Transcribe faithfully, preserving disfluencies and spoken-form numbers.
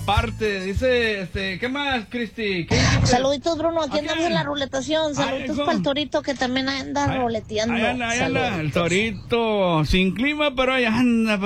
aparte. Dice, este, ¿qué más, Cristi? Saluditos, Bruno, aquí andamos en la ruletación. Saluditos para el Torito, que también anda ay, ruleteando. Ahí anda, ahí anda, el Torito, sin clima, pero ahí anda.